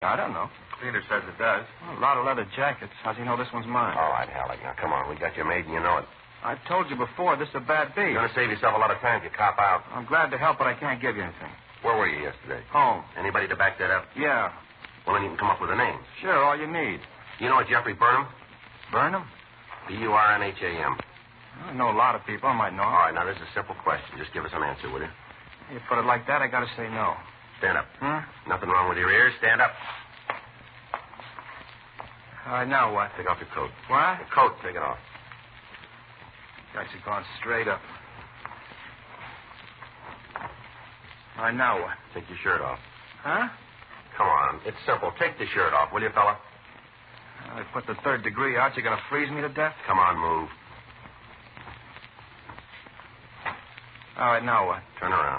I don't know. Cleaner says it does. Well, a lot of leather jackets. How's he know this one's mine? All right, Halleck. Now, come on. We got you made and you know it. I told you before, this is a bad beat. You're going to save yourself a lot of time if you cop out. I'm glad to help, but I can't give you anything. Where were you yesterday? Home. Anybody to back that up? Yeah. Well, then you can come up with a name. Sure, all you need. You know a Jeffrey Burnham? Burnham? Burnham. I know a lot of people. I might know. All right, now, this is a simple question. Just give us an answer, will you? You put it like that, I gotta say no. Stand up. Hmm? Nothing wrong with your ears. Stand up. All right, now what? Take off your coat. What? Your coat, take it off. Guys are going straight up. All right, now what? Take your shirt off. Huh? Come on. It's simple. Take the shirt off, will you, fella? I put the third degree out. You gonna freeze me to death? Come on, move. All right, now what? Turn around.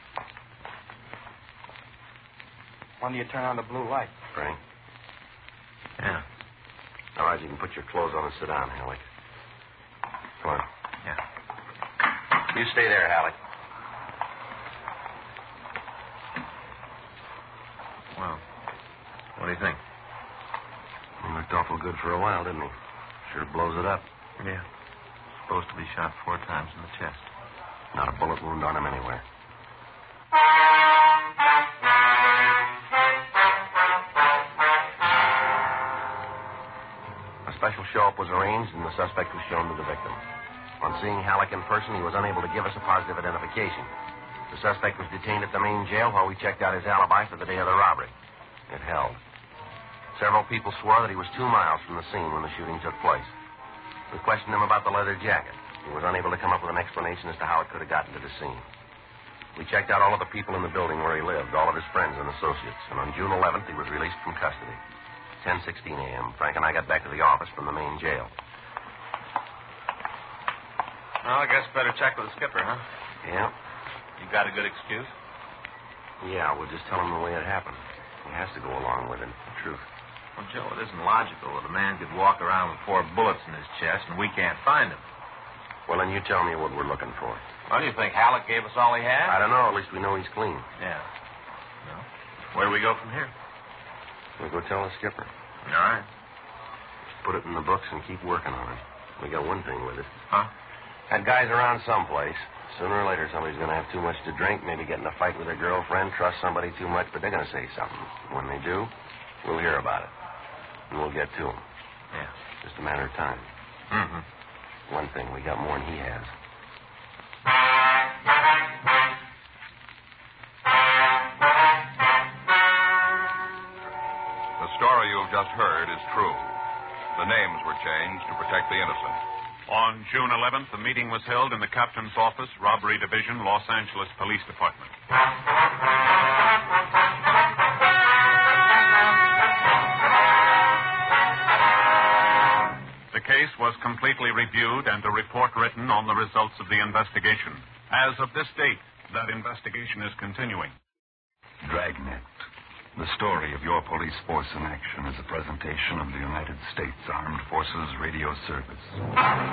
When do you turn on the blue light? Frank. Yeah. All right, you can put your clothes on and sit down, Halleck. Come on. Yeah. You stay there, Halleck. Well, what do you think? He looked awful good for a while, didn't he? Sure blows it up. Yeah. Supposed to be shot 4 times in the chest. Not a bullet wound on him anywhere. A special show-up was arranged, and the suspect was shown to the victim. On seeing Halleck in person, he was unable to give us a positive identification. The suspect was detained at the main jail while we checked out his alibi for the day of the robbery. It held. Several people swore that he was 2 miles from the scene when the shooting took place. We questioned him about the leather jacket. He was unable to come up with an explanation as to how it could have gotten to the scene. We checked out all of the people in the building where he lived, all of his friends and associates, and on June 11th, he was released from custody. 10:16 a.m. Frank and I got back to the office from the main jail. Well, I guess better check with the skipper, huh? Yeah? You got a good excuse? Yeah, we'll just tell him the way it happened. He has to go along with it, the truth. Well, Joe, it isn't logical that a man could walk around with 4 bullets in his chest and we can't find him. Well, then you tell me what we're looking for. Well, do you think Halleck gave us all he had? I don't know. At least we know he's clean. Yeah. Well, where do we go from here? We'll go tell the skipper. All right. Just put it in the books and keep working on it. We got one thing with it. Huh? Had guys around someplace. Sooner or later, somebody's going to have too much to drink, maybe get in a fight with their girlfriend, trust somebody too much, but they're going to say something. When they do, we'll hear about it. And we'll get to them. Yeah. Just a matter of time. Mm-hmm. One thing, we got more than he has. The story you've just heard is true. The names were changed to protect the innocent. On June 11th, a meeting was held in the captain's office, Robbery Division, Los Angeles Police Department. The case was completely reviewed and a report written on the results of the investigation. As of this date, that investigation is continuing. Dragnet. The story of your police force in action is a presentation of the United States Armed Forces Radio Service.